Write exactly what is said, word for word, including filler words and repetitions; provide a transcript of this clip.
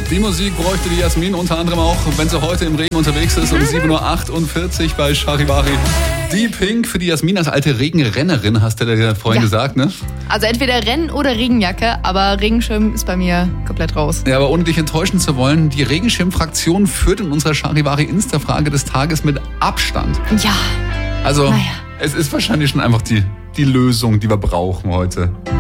Die Musik bräuchte die Jasmin unter anderem auch, wenn sie heute im Regen unterwegs ist, um sieben Uhr achtundvierzig bei Charivari. Die Pink für die Jasmin als alte Regenrennerin, hast du ja vorhin ja. gesagt, ne? Also entweder Renn- oder Regenjacke, aber Regenschirm ist bei mir komplett raus. Ja, aber ohne dich enttäuschen zu wollen, die Regenschirm-Fraktion führt in unserer Charivari-Insta-Frage des Tages mit Abstand. Ja. Also, naja. Es ist wahrscheinlich schon einfach die, die Lösung, die wir brauchen heute.